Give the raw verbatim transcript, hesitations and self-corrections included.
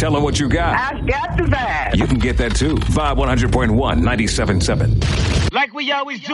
Tell them what you got. I've got the vibe. You can get that too. Vibe one hundred point one, ninety-seven point seven. Like we always do.